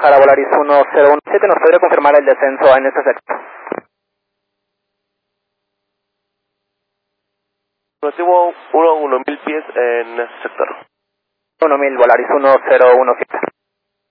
bajar a Volaris 1017, ¿nos podría confirmar el descenso en este sector? Recibo 1000 pies en ese sector. 1000, Volaris 1017.